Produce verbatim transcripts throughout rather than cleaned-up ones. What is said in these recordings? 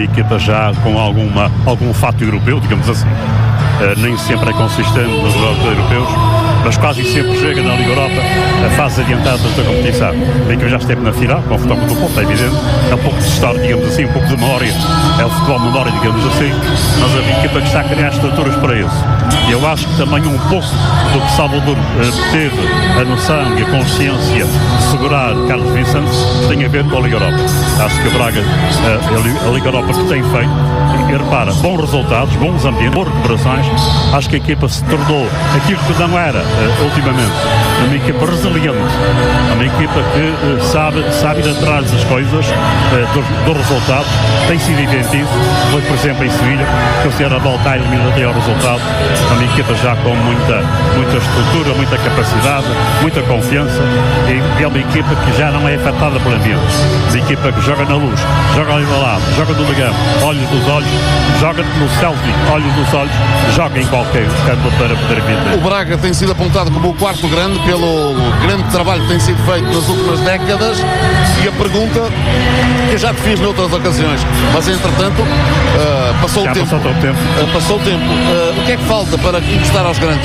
Equipa já com alguma, algum fato europeu, digamos assim. Uh, nem sempre é consistente nos jogos europeus, mas quase sempre chega na Liga Europa a fase adiantada da competição. A equipa já esteve na final, com o futebol do Porto, é evidente. É um pouco de história, digamos assim, um pouco de memória. É o futebol memória, digamos assim. Mas a equipa que está a criar estruturas para isso. E eu acho que também um pouco do que Salvador uh, teve a noção e a consciência de segurar Carlos Vicente tem a ver com a Liga Europa. Acho que a Braga, uh, a Liga Europa que tem feito, e repara, bons resultados, bons ambientes, boas recuperações. Acho que a equipa se tornou aquilo que não era uh, ultimamente, uma equipa resiliente, uma equipa que uh, sabe, sabe ir atrás das coisas, uh, dos, dos resultados, tem sido inventivo. Foi, por exemplo, em Sevilha, que o Sierra voltar e eliminar até ao resultado. Uma equipa já com muita, muita estrutura, muita capacidade, muita confiança, e é uma equipa que já não é afetada pelo ambiente. Uma equipa que joga na luz, joga ali ao lado, joga no Legão, olhos dos olhos, joga no Celtic, olhos dos olhos, joga em qualquer campo para poder vir. O Braga tem sido apontado como o quarto grande pelo grande trabalho que tem sido feito nas últimas décadas, e a pergunta que eu já te fiz noutras ocasiões, mas entretanto uh, passou, o tempo. passou o tempo. Uh, passou o tempo. Uh, o que é que falta para encostar aos grandes?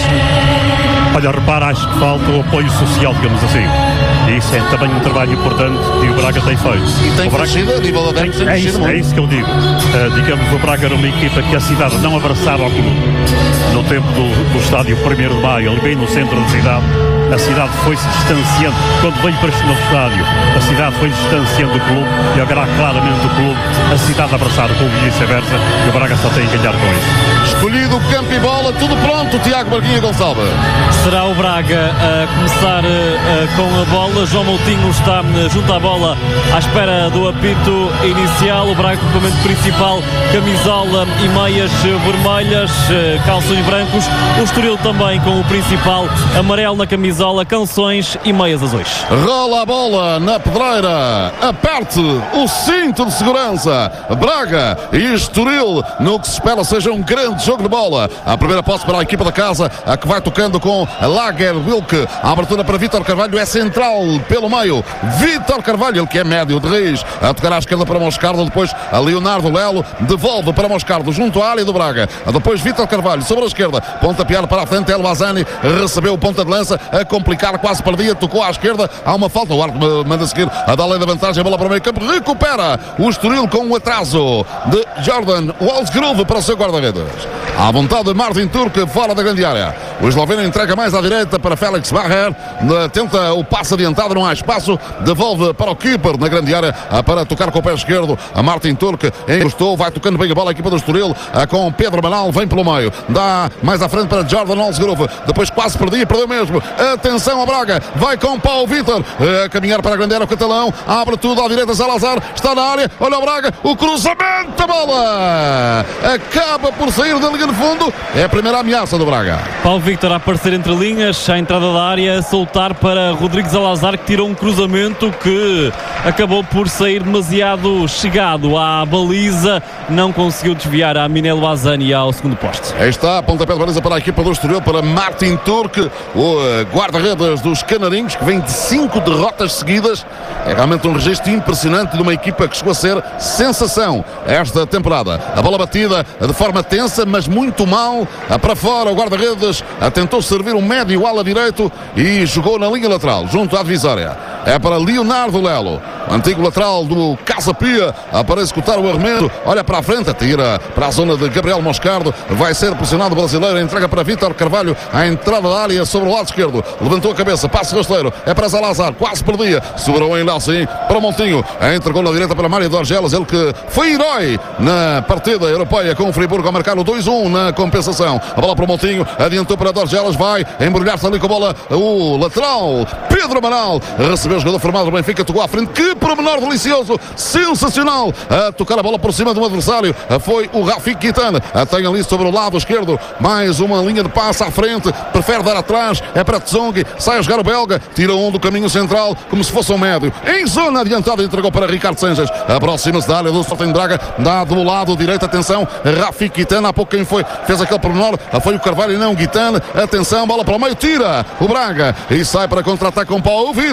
Olha, repara, acho que falta o apoio social, digamos assim. E isso é também um trabalho importante que o Braga tem feito. E tem o Braga, crescido, a nível da tem, é, isso, é isso que eu digo. Uh, digamos, o Braga era uma equipa que a cidade não abraçava ao clube. No tempo do, do estádio primeiro de maio, ali bem no centro da cidade, a cidade foi-se distanciando. Quando veio para este novo estádio, a cidade foi distanciando do clube, e agora claramente o clube, a cidade abraçar o clube e vice-versa, e o Braga só tem a ganhar com isso. Escolhido campo e bola, tudo pronto, Tiago Barguinha Gonçalves. Será o Braga a começar uh, com a bola. João Moutinho está uh, junto à bola à espera do apito inicial. O Braga com o equipamento principal, camisola e meias vermelhas, uh, calções brancos. O Estoril também com o principal, amarelo na camisola, calções e meias azuis. Rola a bola na pedreira, aperte o cinto de segurança. Braga e Estoril no que se espera seja um grande jogo de bola. A primeira posse para a equipa da casa, a que vai tocando com Lager Wilke. A abertura para Vítor Carvalho é central pelo meio. Vítor Carvalho, ele que é médio de raiz, a tocar à esquerda para Moscardo, depois a Leonardo Lelo devolve para Moscardo junto à área do Braga. Depois Vítor Carvalho sobre a esquerda, pontapear para a frente. El Bazani recebeu o ponta de lança, a complicar, quase perdia, tocou à esquerda, há uma falta, o árbitro manda seguir a dar lei da vantagem, a bola para o meio campo, recupera o Estoril com um atraso de Jordan Walsgrove para o seu guarda-redes. À vontade de Martin Turk, fora da grande área. O esloveno entrega mais à direita para Félix Barrer, tenta o passe adiantado, não há espaço, devolve para o keeper na grande área para tocar com o pé esquerdo. A Martin Turk encostou, vai tocando bem a bola a equipa do Estoril, com Pedro Manal, vem pelo meio, dá mais à frente para Jordan Walsgrove, depois quase perdia, perdeu mesmo. Atenção ao Braga, vai com Paulo Vítor, a caminhar para a grande área o catalão, abre tudo à direita, Salazar está na área, olha o Braga, o cruzamento, a bola acaba por sair da linha de fundo, é a primeira ameaça do Braga. Paulo Vítor a aparecer entre linhas, à entrada da área, a soltar para Rodrigo Salazar, que tirou um cruzamento que acabou por sair demasiado chegado à baliza, não conseguiu desviar a Minel Bazani ao segundo poste. Aí está, pontapé de baliza para a equipa do Estoril, para Martin Turk, o guarda-redes dos Canarinhos, que vem de cinco derrotas seguidas. É realmente um registro impressionante de uma equipa que chegou a ser sensação esta temporada. A bola batida de forma tensa, mas muito mal, para fora o guarda-redes tentou servir um médio ala direito e jogou na linha lateral, junto à divisória. É para Leonardo Lelo, antigo lateral do Casa Pia, para executar o arremesso, olha para a frente, tira para a zona de Gabriel Moscardo, vai ser pressionado o brasileiro, entrega para Vítor Carvalho, à entrada da área sobre o lado esquerdo, levantou a cabeça, passe rasteiro, é para Salazar, quase perdia, segurou ainda assim para Montinho, entregou na direita para Mário Dorgelas, ele que foi herói na partida europeia com o Friburgo a marcar o dois a um na compensação. A bola para o Montinho, adiantou para Dorgelas, vai embrulhar-se ali com a bola o lateral Pedro Manal, recebeu o jogador formado do Benfica, tocou à frente, que pormenor delicioso, sensacional, a tocar a bola por cima do adversário, foi o Rafik Guitane, tem ali sobre o lado esquerdo mais uma linha de passe à frente, prefere dar atrás, é para Tsong, sai a jogar o belga, tira um do caminho central como se fosse um médio, em zona adiantada, entregou para Ricardo Sanches, aproxima-se da área do Sporting Braga, dá do lado direito, atenção, Rafik Guitane, há pouco quem foi, fez aquele pormenor, foi o Carvalho e não o Guitane, atenção, bola para o meio, tira o Braga e sai para contra-ataque com Paulo Vitor, depois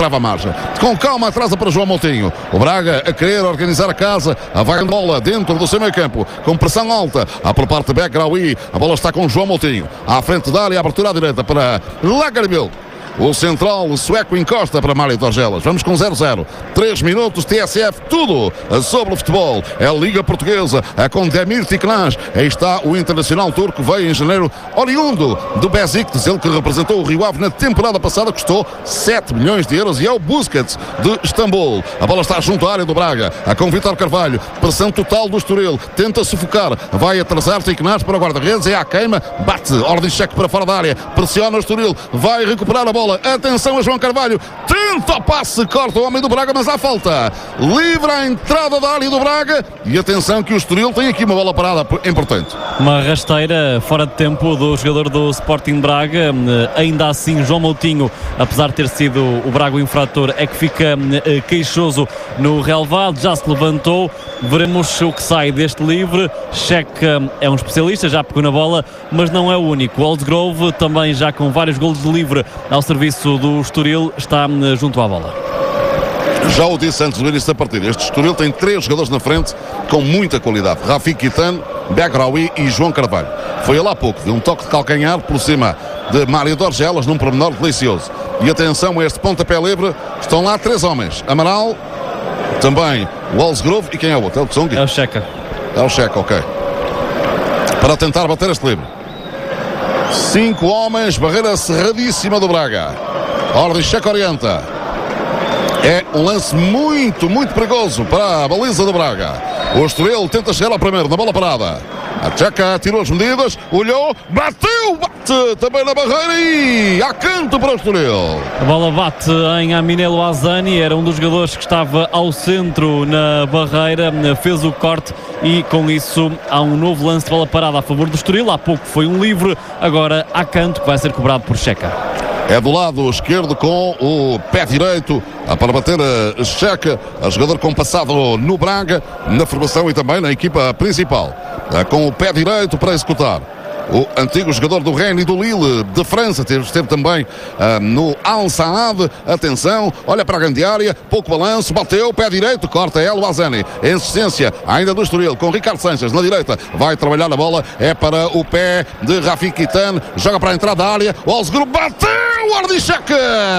trava a margem. Com calma atrasa para João Moutinho. O Braga a querer organizar a casa. A vai bola dentro do seu meio campo. Com pressão alta. A por parte de Begraoui. A bola está com João Moutinho. À frente da área, abertura à direita para Lagerbielke. O central, o sueco, encosta para Mário Dorgelas. Vamos com zero a zero. três minutos, T S F, tudo sobre o futebol. É a Liga Portuguesa, é com Demir Tiknaz. Aí está o internacional turco, veio em janeiro, oriundo do Besiktas, ele que representou o Rio Ave na temporada passada, custou sete milhões de euros, e é o Busquets de Istambul. A bola está junto à área do Braga, a com Vítor Carvalho, pressão total do Estoril, tenta sufocar, vai atrasar Tiknaz para o guarda-redes, é à queima, bate, ordem cheque para fora da área, pressiona o Estoril, vai recuperar a bola. Atenção a João Carvalho, tenta o passe, corta o homem do Braga, mas há falta, livra a entrada da área do Braga, e atenção que o Estoril tem aqui uma bola parada importante. Uma rasteira fora de tempo do jogador do Sporting Braga. Ainda assim, João Moutinho, apesar de ter sido o Braga o infrator, é que fica queixoso no relvado, já se levantou. Veremos o que sai deste livre. Checa é um especialista, já pegou na bola, mas não é o único. O Oldsgrove, também já com vários golos de livre ao serviço do Estoril, está junto à bola. Já o disse antes do início da partida, este Estoril tem três jogadores na frente com muita qualidade: Rafik Kitan, Begraoui e João Carvalho. Foi ele há pouco, de um toque de calcanhar por cima de Mário Dorgelas, num pormenor delicioso. E atenção a este pontapé livre, estão lá três homens: Amaral, também o Oldsgrove, e quem é o outro? É o Tsongi? É o Checa. É o Checa, ok. Para tentar bater este livre. Cinco homens, barreira cerradíssima do Braga. Ordem Checa orienta. É um lance muito, muito perigoso para a baliza do Braga. O Estoril tenta chegar ao primeiro, na bola parada. A Checa tirou as medidas, olhou, bateu, bate também na barreira e há canto para o Estoril. A bola bate em Aminelo Azani, era um dos jogadores que estava ao centro na barreira, fez o corte e com isso há um novo lance de bola parada a favor do Estoril. Há pouco foi um livre, agora há canto que vai ser cobrado por Checa. É do lado esquerdo com o pé direito para bater a Checa, a jogador com passado no Braga, na formação e também na equipa principal. Com o pé direito para executar. O antigo jogador do Rennes e do Lille de França, esteve também uh, no Al Saad. Atenção, olha para a grande área, pouco balanço, bateu, pé direito, corta El Azani. Insistência ainda do Estoril com Ricardo Sanches na direita, vai trabalhar a bola, é para o pé de Rafik Kitan, joga para a entrada da área, o Oldsgrove bateu, Ordicek!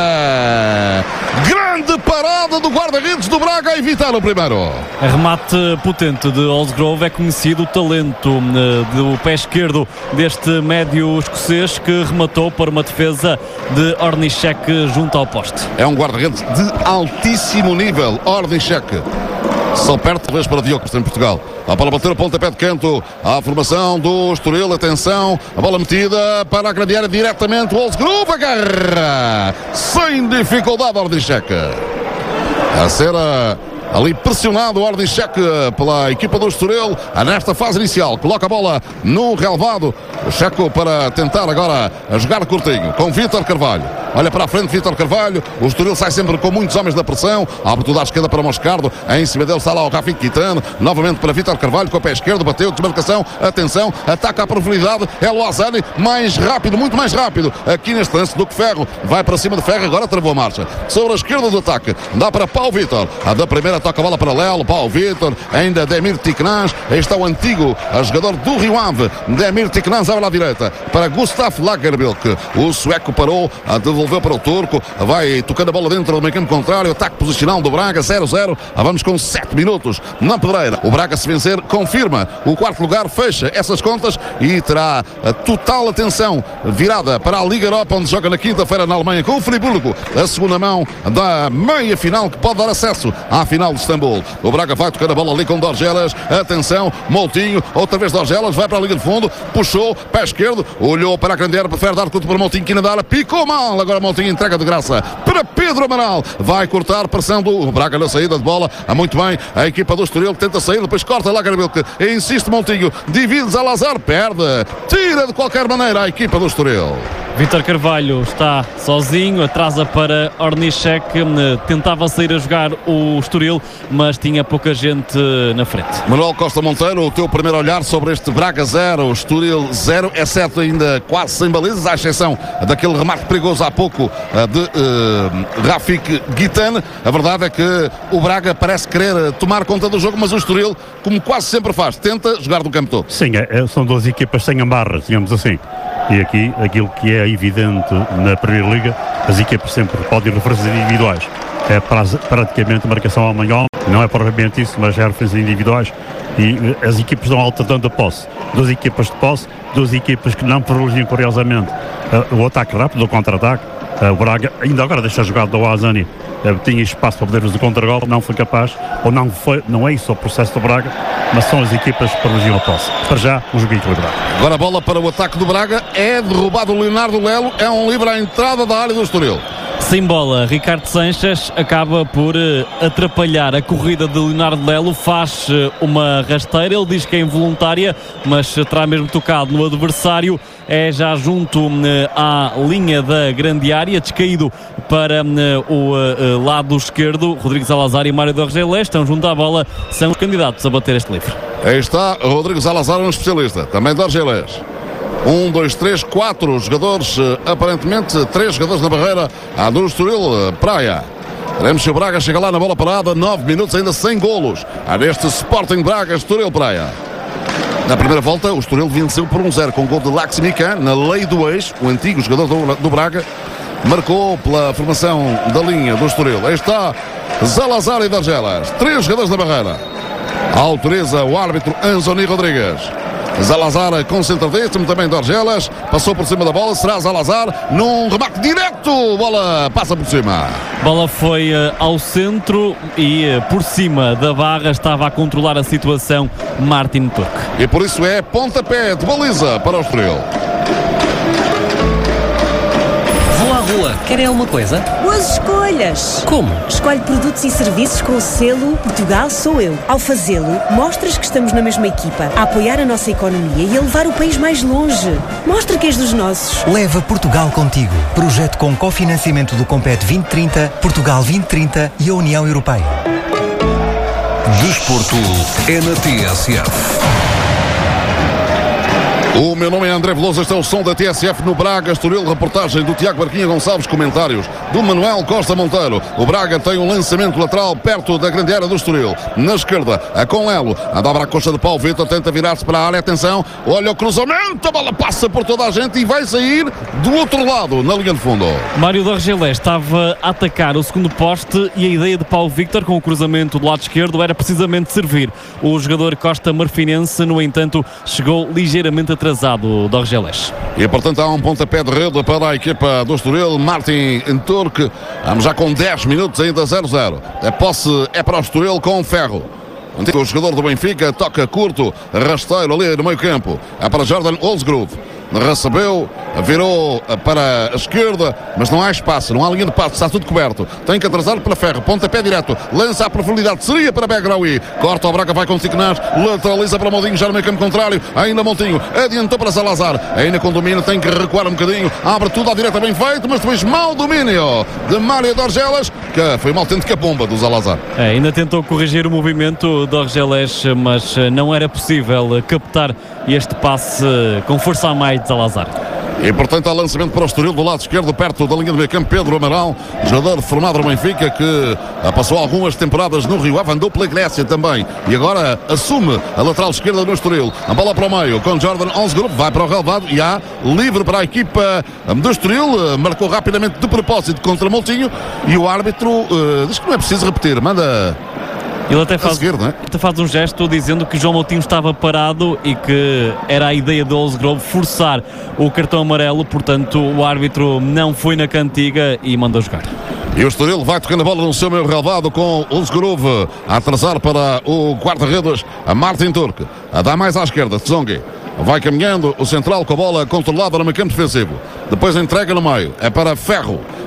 Grande parada do guarda-redes do Braga a evitar o primeiro. Remate potente de Oldsgrove, é conhecido o talento uh, do pé esquerdo deste médio escocês que rematou para uma defesa de Ornichek junto ao poste. É um guarda-redes de altíssimo nível, Ornichek. Só perto talvez para Diogo, que está em Portugal. A bola bater o pontapé de canto à formação do Estoril. Atenção, a bola metida para a grande área diretamente. O Oldsgrove agarra sem dificuldade Ornichek. A ser a ali pressionado o Ordicek pela equipa do Estoril nesta fase inicial. Coloca a bola no relvado. O Checo para tentar agora a jogar curtinho com Vítor Carvalho. Olha para a frente Vítor Carvalho. O Estoril sai sempre com muitos homens na pressão. A abertura à esquerda para Moscardo. Em cima dele está lá o Rafik Kitan. Novamente para Vítor Carvalho com o pé esquerdo. Bateu, desmarcação. Atenção, ataca a profundidade. É o Azani, mais rápido, muito mais rápido aqui neste lance do que Ferro. Vai para cima de Ferro, agora travou a marcha. Sobre a esquerda do ataque. Dá para Paulo Vítor. A da primeira toca a bola para Lelo, Paulo Vítor, ainda Demir Tiknaz. Aí está o antigo a jogador do Rio Ave. Demir Tiknaz abre à direita para Gustav Lagerbielke. O sueco parou, a devolveu para o turco, vai tocando a bola dentro do meio campo contrário. Ataque posicional do Braga, zero a zero. Vamos com sete minutos na pedreira. O Braga, se vencer, confirma o quarto lugar, fecha essas contas e terá a total atenção virada para a Liga Europa, onde joga na quinta-feira na Alemanha com o Friburgo, a segunda mão da meia final que pode dar acesso à final de Istambul. O Braga vai tocar a bola ali com Dorgelas. Atenção, Moutinho, outra vez Dorgelas, vai para a linha de fundo, puxou, pé esquerdo, olhou para a grande área, prefere dar conta para Moutinho, que ainda dá, picou mal, agora Moutinho entrega de graça para Pedro Amaral, vai cortar, pressão do Braga na saída de bola, ah, muito bem, a equipa do Estoril tenta sair, depois corta lá Lagerbielke, insiste Moutinho, divide Zalazar, perde, tira de qualquer maneira a equipa do Estoril. Vítor Carvalho está sozinho, atrasa para Ornichek, tentava sair a jogar o Estoril, mas tinha pouca gente na frente. Manuel Costa Monteiro, o teu primeiro olhar sobre este Braga zero, Estoril zero, é certo ainda quase sem balizas, à exceção daquele remate perigoso há pouco de uh, Rafik Guitane. A verdade é que o Braga parece querer tomar conta do jogo, mas o Estoril, como quase sempre faz, tenta jogar do campo todo. Sim, é, são duas equipas sem amarras, digamos assim. E aqui, aquilo que é evidente na Primeira Liga, as equipas sempre podem referências individuais. É praticamente marcação ao manhol, não é propriamente isso, mas é referências individuais. E as equipas dão alternando a posse. Duas equipas de posse, duas equipas que não privilegiam, curiosamente, o ataque rápido, o contra-ataque. O Braga, ainda agora deixa a jogada do Azani, tinha espaço para poder fazer o contra-gol, não foi capaz, ou não foi, não é isso o processo do Braga, mas são as equipas que privilegiam a posse. Para já, um jogo equilibrado. Agora a bola para o ataque do Braga, é derrubado o Leonardo Lelo, é um livre à entrada da área do Estoril. Sem bola, Ricardo Sanches acaba por uh, atrapalhar a corrida de Leonardo Lelo, faz uh, uma rasteira, ele diz que é involuntária, mas uh, terá mesmo tocado no adversário, é já junto uh, à linha da grande área, descaído para uh, o uh, lado esquerdo. Rodrigo Salazar e Mário Dorgelés estão junto à bola, são os candidatos a bater este livre. Aí está Rodrigo Salazar, um especialista, também Dorgelés. Um, dois, três, quatro jogadores, aparentemente três jogadores na barreira, a do Estoril Praia. Veremos se o Braga chega lá na bola parada, nove minutos ainda sem golos. Há neste Sporting Braga, Estoril Praia. Na primeira volta, o Estoril venceu por um zero com o gol de Laximican, na lei do ex, o antigo jogador do, do Braga, marcou pela formação da linha do Estoril. Aí está Salazar e Dorgelas, três jogadores na barreira. Autoriza o árbitro Anzoni Rodrigues. Salazar concentradíssimo, também Dorgelas, passou por cima da bola, será Salazar num remate direto, bola passa por cima. Bola foi uh, ao centro e uh, por cima da barra estava a controlar a situação Martin Turk. E por isso é pontapé de baliza para o Estoril. Vou à rua, querem alguma coisa? Boas escolhas! Como? Escolhe produtos e serviços com o selo Portugal Sou Eu. Ao fazê-lo, mostras que estamos na mesma equipa, a apoiar a nossa economia e a levar o país mais longe. Mostra que és dos nossos. Leva Portugal contigo. Projeto com cofinanciamento do Compete vinte trinta, Portugal vinte trinta e a União Europeia. Desporto é na T S F. O meu nome é André Veloso, este é o som da T S F no Braga, Estoril, reportagem do Tiago Barquinha Gonçalves, comentários do Manuel Costa Monteiro. O Braga tem um lançamento lateral perto da grande área do Estoril. Na esquerda, a com Lelo, a dobra a coxa de Paulo Vitor, tenta virar-se para a área, atenção, olha o cruzamento, a bola passa por toda a gente e vai sair do outro lado, na linha de fundo. Mário Dorgelés estava a atacar o segundo poste e a ideia de Paulo Victor com o cruzamento do lado esquerdo era precisamente servir. O jogador Costa Marfinense, no entanto, chegou ligeiramente atrasado, Dorgelés. E portanto há um pontapé de rede para a equipa do Estoril, Martin Turk. Vamos já com dez minutos ainda zero zero. A posse é para o Estoril com Ferro. O jogador do Benfica toca curto, rasteiro ali no meio campo. É para Jordan Olsgrove. Recebeu, virou para a esquerda, mas não há espaço, não há linha de passe, está tudo coberto. Tem que atrasar para Ferro, pontapé direto, lança à profundidade, seria para Begraoui. Corta o Braga, vai com Tiquenaz, lateraliza para Moutinho, já no meio campo contrário. Ainda Moutinho, adiantou para Salazar. Ainda com domínio, tem que recuar um bocadinho. Abre tudo à direita, bem feito, mas depois mau domínio de Mário Dorgelas, que foi mal tento que a bomba do Salazar. É, ainda tentou corrigir o movimento do Dorgelas, mas não era possível captar este passe com força a mais de Salazar. E portanto há lançamento para o Estoril do lado esquerdo, perto da linha de meio campo, Pedro Amaral, jogador formado no Benfica que passou algumas temporadas no Rio Ave, andou pela Grécia também e agora assume a lateral esquerda no Estoril. A bola para o meio com Jordan Olsgrove, vai para o relevado e há livre para a equipa do Estoril, marcou rapidamente de propósito contra Moutinho e o árbitro uh, diz que não é preciso repetir, manda... Ele até faz, seguir, não é? até faz um gesto dizendo que João Moutinho estava parado e que era a ideia de Olsgrove forçar o cartão amarelo, portanto o árbitro não foi na cantiga e mandou jogar. E o Estoril vai tocando a bola no seu meio relevado com Olsgrove a atrasar para o guarda-redes, a Martin Turk, a dar mais à esquerda, Tsongi. Vai caminhando o central com a bola controlada no meio campo defensivo. Depois entrega no meio. É para Ferro.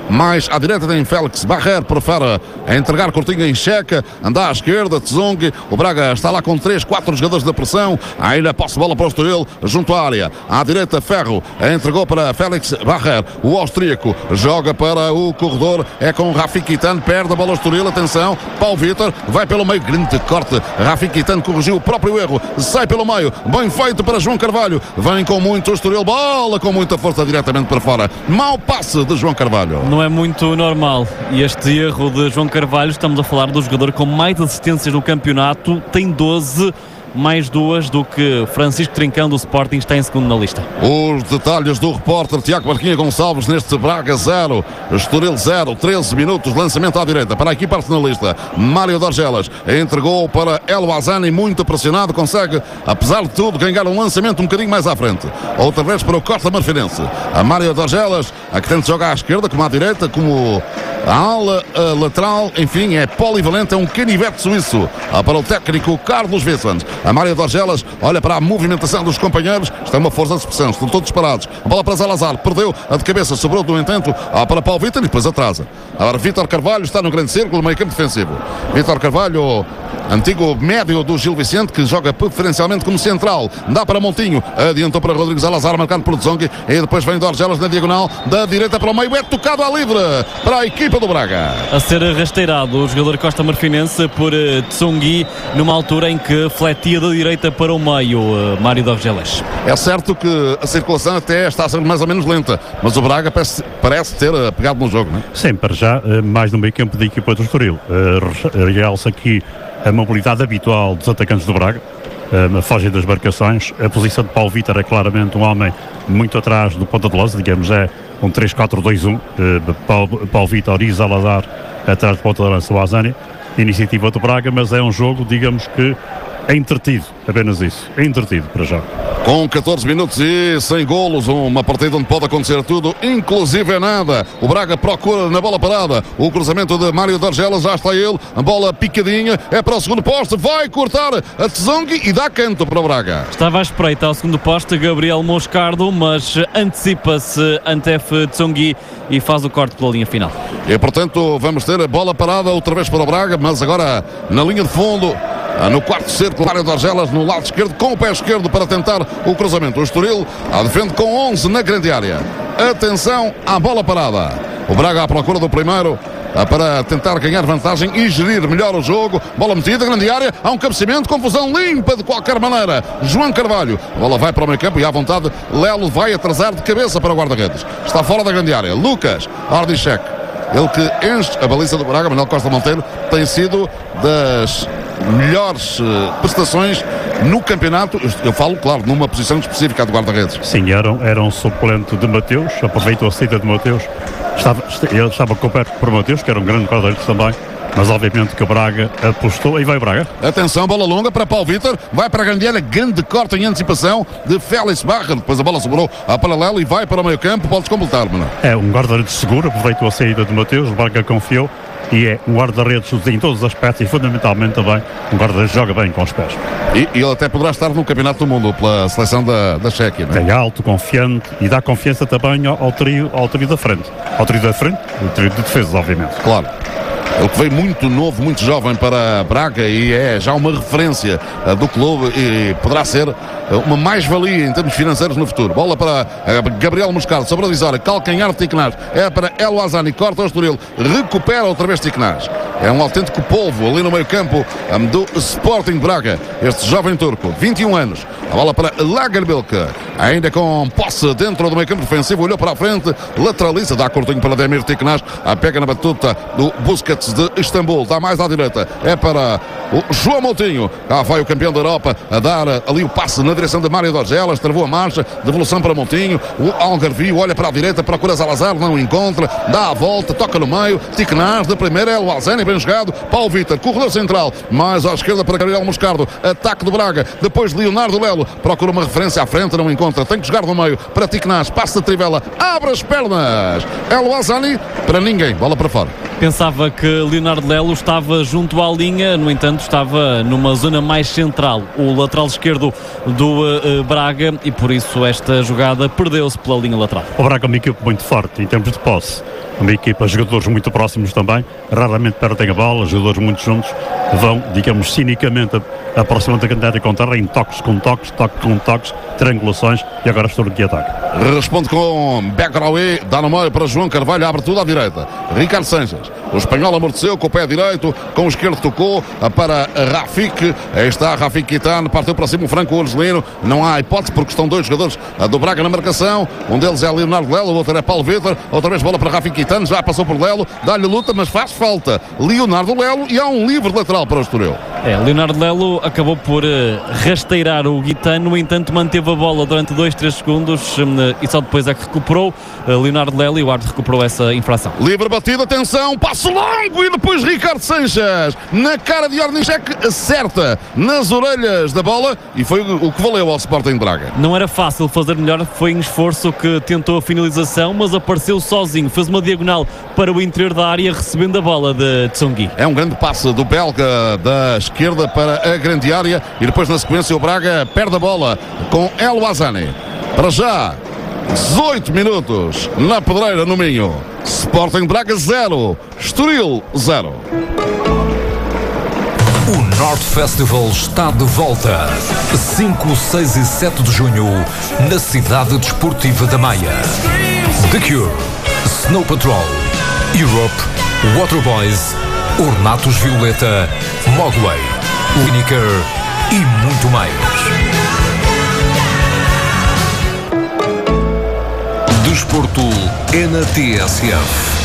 mais à direita tem Félix Barrer, prefere entregar curtinho em Checa, anda à esquerda, Tsung, o Braga está lá com três, quatro jogadores da pressão, ainda posse de bola para o Estoril, junto à área, à direita Ferro, entregou para Félix Barrer, o austríaco joga para o corredor, é com Rafik Kitan, perde a bola ao Estoril, atenção, Paulo Vitor, vai pelo meio, grande corte, Rafik Kitan corrigiu o próprio erro, sai pelo meio, bem feito para João Carvalho, vem com muito o Estoril, bola com muita força diretamente para fora, mau passe de João Carvalho. Não é muito normal e este erro de João Carvalho, estamos a falar do jogador com mais assistências no campeonato, tem doze, mais duas do que Francisco Trincão do Sporting, está em segundo na lista. Os detalhes do repórter Tiago Marquinha Gonçalves neste Braga zero, Estoril zero, treze minutos, lançamento à direita para a equipa arsenalista. Mário Dorgelas entregou para El Ouazzani, muito pressionado, consegue, apesar de tudo, ganhar um lançamento um bocadinho mais à frente. Outra vez para o Costa Marfinense. A Mário Dorgelas, a que tenta jogar à esquerda, como à direita, como a ala a lateral, enfim, é polivalente, é um canivete suíço. Ah, para o técnico Carlos Vicens. A Mário Dorgelas olha para a movimentação dos companheiros, está uma força de expressão, estão todos parados. A bola para Salazar, perdeu a de cabeça, sobrou do intento, ah, para Paulo Vitor e depois atrasa. Agora Vítor Carvalho está no grande círculo, meio campo defensivo. Vítor Carvalho, antigo médio do Gil Vicente, que joga preferencialmente como central, dá para Montinho, adiantou para Rodrigo Salazar, marcado por Tsongi, e depois vem Dorgelas na diagonal, da direita para o meio, é tocado à livre para a equipa do Braga. A ser rasteirado o jogador Costa Marfinense por uh, Tsongi, numa altura em que fletia da direita para o meio, uh, Mário Dorgelas. É certo que a circulação até está a ser mais ou menos lenta, mas o Braga parece, parece ter uh, pegado no jogo, não é? Sim, para já, uh, mais no meio campo da equipa do Estoril. Uh, realça aqui a mobilidade habitual dos atacantes do Braga, uh, a fogem das marcações. A posição de Paulo Vitor é claramente um homem muito atrás do ponta de lança, digamos, é um três quatro dois um, uh, Paulo, Paulo Vitor e Salazar atrás do ponta de lança, o Ouazzani, iniciativa do Braga, mas é um jogo, digamos que é entretido, apenas isso, é entretido para já. Com catorze minutos e sem golos, uma partida onde pode acontecer tudo, inclusive é nada. O Braga procura na bola parada, o cruzamento de Mário Dorgelas, já está ele, a bola picadinha, é para o segundo poste, vai cortar a Tsongi e dá canto para o Braga. Estava à espreita ao segundo poste Gabriel Moscardo, mas antecipa-se Antef Tsongi e faz o corte pela linha final. E portanto vamos ter a bola parada outra vez para o Braga, mas agora na linha de fundo, no quarto círculo, Mário Dorgelas no lado esquerdo, com o pé esquerdo para tentar o cruzamento. O Estoril a defende com onze na grande área. Atenção à bola parada. O Braga à procura do primeiro para tentar ganhar vantagem e gerir melhor o jogo. Bola metida, grande área, há um cabeceamento, confusão limpa de qualquer maneira. João Carvalho, a bola vai para o meio campo e à vontade Lelo vai atrasar de cabeça para o guarda-redes. Está fora da grande área. Lucas Ordicek, ele que enche a baliza do Braga, Manuel Costa Monteiro, tem sido das melhores uh, prestações no campeonato. Eu falo, claro, numa posição específica de guarda-redes. Sim, era, era um suplente de Mateus, aproveitou a saída de Mateus, estava, ele estava coberto por Mateus, que era um grande guarda-redes também, mas obviamente que o Braga apostou, e vai o Braga. Atenção, bola longa para Paulo Vitor, vai para a grande área, grande corte em antecipação de Félix Barrer, depois a bola sobrou a paralelo e vai para o meio campo, podes completar, mano. É um guarda-redes seguro, aproveitou a saída de Mateus, o Braga confiou, e é um guarda-redes em todos os aspectos e fundamentalmente também um guarda-redes que joga bem com os pés. E, e ele até poderá estar no Campeonato do Mundo pela seleção da, da Chequia, não é? É alto, confiante e dá confiança também ao, ao, trio, ao trio da frente. Ao trio da frente, o trio de defesa, obviamente. Claro. Ele que veio muito novo, muito jovem para Braga e é já uma referência uh, do clube e poderá ser uh, uma mais-valia em termos financeiros no futuro. Bola para uh, Gabriel Moscardo, sobre a divisória, calcanhar de Tiquinás, é para El Ouazzani, corta o Estoril, recupera outra vez Tiquinás. É um autêntico polvo ali no meio campo um, do Sporting Braga, este jovem turco, vinte e um anos. A bola para Lagerbilke, ainda com posse dentro do meio campo defensivo, olhou para a frente, lateraliza, dá curtinho para Demir Tiquinás, a pega na batuta do Busquets de Istambul, dá mais à direita, é para o João Moutinho, cá vai o campeão da Europa a dar ali o passe na direção de Mário Dorgelas, travou a marcha, devolução para Moutinho, o Algarvio olha para a direita, procura Salazar, não o encontra, dá a volta, toca no meio, Tiquinás de primeira, é o Ouazzani, bem jogado, Paulo Vitor, corredor central, mais à esquerda para Gabriel Moscardo, ataque do Braga, depois Leonardo Lelo, procura uma referência à frente, não encontra, tem que jogar no meio para Tiquinás, passa de trivela, abre as pernas, El Ouazzani, para ninguém, bola para fora. Pensava que Leonardo Lelo estava junto à linha, no entanto estava numa zona mais central, o lateral esquerdo do uh, Braga, e por isso esta jogada perdeu-se pela linha lateral. O Braga é uma equipe muito forte em termos de posse, uma equipa, jogadores muito próximos também, raramente perdem a bola, jogadores muito juntos, vão, digamos, cinicamente aproximando a candidatura com terra, em toques com toques, toques com toques, triangulações, e agora estou de ataque. Responde com Begraoui, dá no meio para João Carvalho, abre tudo à direita. Ricardo Sanches, o espanhol amorteceu com o pé direito, com o esquerdo tocou para Rafik. Aí está Rafik Kitano, partiu para cima o Franco Argelino. Não há hipótese porque estão dois jogadores do Braga na marcação. Um deles é Leonardo Lelo, o outro é Paulo Vitor. Outra vez bola para Rafik Kitano, já passou por Lelo, dá-lhe luta, mas faz falta Leonardo Lelo e há um livre lateral para o Estoril. É, Leonardo Lelo acabou por uh, rasteirar o Guitano, no entanto manteve a bola durante dois, três segundos um, e só depois é que recuperou uh, Leonardo Lelo, e o árbitro recuperou essa infração. Livre batida, atenção, passo longo e depois Ricardo Sanches na cara de Ornicek, acerta nas orelhas da bola e foi o que valeu ao Sporting Braga. Não era fácil fazer melhor, foi em esforço que tentou a finalização, mas apareceu sozinho, fez uma diagonal para o interior da área recebendo a bola de Tsongi. É um grande passe do belga da esquerda para a grande área e depois na sequência o Braga perde a bola com El Ouazzani. Para já dezoito minutos na pedreira no Minho. Sporting Braga zero, Estoril zero. O North Festival está de volta. cinco, seis e sete de junho na cidade desportiva da Maia. The Cure, Snow Patrol, Europe, Waterboys, Ornatos Violeta, Mogwai, Lineker e muito mais. Desporto é na T S F.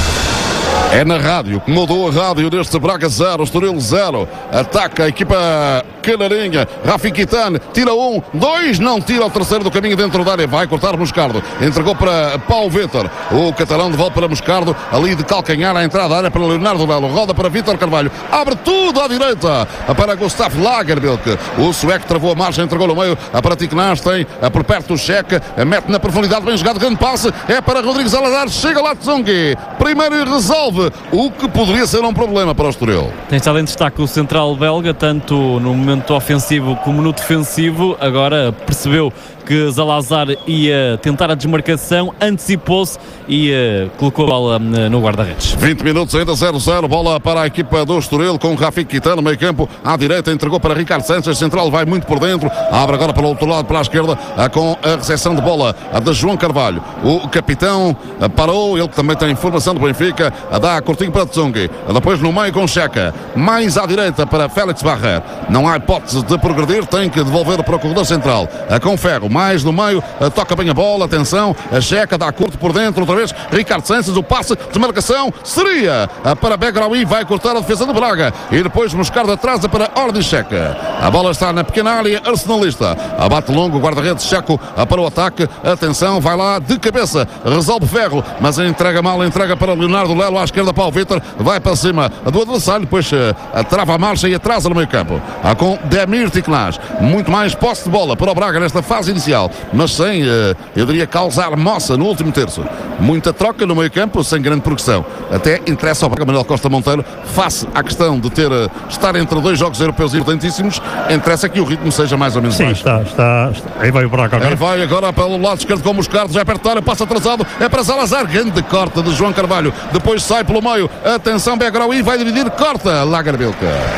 É na rádio, que mudou a rádio deste Braga zero, Estoril zero. Ataca a equipa canarinha. Rafik Kitano tira um, dois, não tira o terceiro do caminho dentro da área. Vai cortar Moscardo. Entregou para Paulo Vitor. O catalão de volta para Moscardo. Ali de calcanhar à entrada da área para Leonardo Lelo. Roda para Vítor Carvalho. Abre tudo à direita para Gustav Lagerbilk. O sueco travou a margem, entregou no meio para Tiknas. Tem por perto o Cheque. Mete na profundidade, bem jogado, grande passe. É para Rodrigues Alazar. Chega lá Tsongi. Primeiro e resolve o que poderia ser um problema para o Estoril. Tem estado em destaque o central belga, tanto no momento ofensivo como no defensivo. Agora percebeu que Zalazar ia tentar a desmarcação, antecipou-se e uh, colocou a bola uh, no guarda-redes. vinte minutos ainda, zero zero, bola para a equipa do Estoril com Rafik Kitano, meio campo à direita, entregou para Ricardo Sanches, central vai muito por dentro, abre agora para o outro lado, para a esquerda, uh, com a recepção de bola uh, de João Carvalho. O capitão uh, parou, ele também tem informação do Benfica, uh, dá curtinho para Tsongi, uh, depois no meio com Checa, mais à direita para Félix Barrer. Não há hipótese de progredir, tem que devolver para o corredor central, uh, com Ferro, mais no meio, uh, toca bem a bola, atenção, a Checa dá curto por dentro, outra vez Ricardo Sanches, o passe, desmarcação, seria uh, para Begraoui, vai cortar a defesa do Braga, e depois Moscardo atrasa para Ornicek. A bola está na pequena área arsenalista, abate longo, guarda-redes Checo uh, para o ataque, atenção, vai lá de cabeça, resolve Ferro, mas entrega mal, entrega para Leonardo Lelo, à esquerda para o Vitor, vai para cima do adversário, depois uh, trava a marcha e atrasa no meio campo, uh, com Demir Tiknas, muito mais posse de bola para o Braga nesta fase inicial, mas sem, uh, eu diria, causar moça no último terço. Muita troca no meio campo, sem grande progressão. Até interessa ao Braga Manuel Costa Monteiro, face à questão de ter, uh, estar entre dois jogos europeus importantíssimos, interessa que o ritmo seja mais ou menos Sim, baixo. Está, está, está. Aí vai o Braga agora. Aí vai agora pelo lado esquerdo com o Moscardo, já é perto da área, passa atrasado, é para Zalazar, grande corte de João Carvalho, depois sai pelo meio, atenção Begraoui, vai dividir, corta Lagerbilk.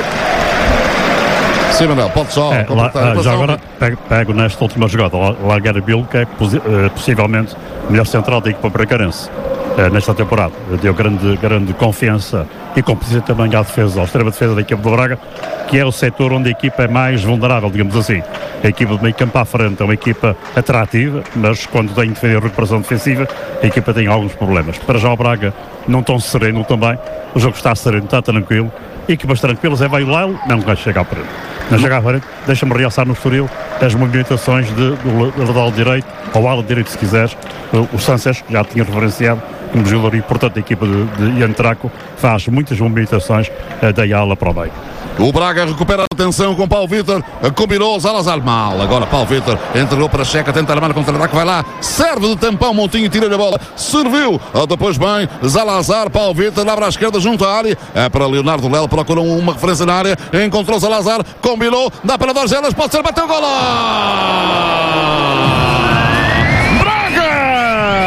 Sim, Manuel, pode só é, lá, já agora pego, pego nesta última jogada. Lagerbilk é uh, possivelmente o melhor central da equipa bracarense uh, nesta temporada. Deu grande, grande confiança e competência também à defesa, à extrema defesa da equipa do Braga, que é o setor onde a equipa é mais vulnerável, digamos assim. A equipa de meio campo à frente é uma equipa atrativa, mas quando tem de defender a recuperação defensiva, a equipa tem alguns problemas. Para já o Braga não tão sereno também, o jogo está sereno, está tranquilo. Equipas tranquilas, é vai o Lelo, não vai chegar à frente. Não chega à frente, deixa-me realçar no Estoril as movimentações de, do lateral direito, ou ala direito se quiseres, o, o Sanches, que já tinha referenciado, como jogador importante da equipa de, de Ian Traco, faz muitas movimentações uh, da ala para o meio. O Braga recupera a atenção com Paulo Vitor, combinou Zalazar mal. Agora Paulo Vitor entregou para Checa, tenta armar contra-ataque, vai lá, serve de tampão, Montinho tira-lhe a bola, serviu, depois bem, Zalazar, Paulo Vitor, abre à esquerda junto à área, é para Leonardo Lelo, procurou uma referência na área, encontrou Zalazar, combinou, dá para Dorgelas, pode ser, bateu o golo!